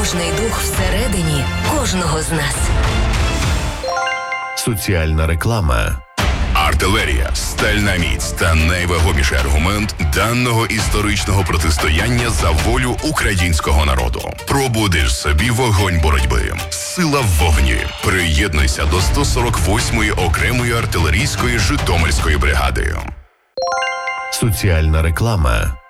Мужний дух всередині кожного з нас. Соціальна реклама. Артилерія, стальна міць та найвагоміший аргумент даного історичного протистояння за волю українського народу. Пробудиш собі вогонь боротьби. Сила в вогні. Приєднуйся до 148-ї окремої артилерійської Житомирської бригади. Соціальна реклама.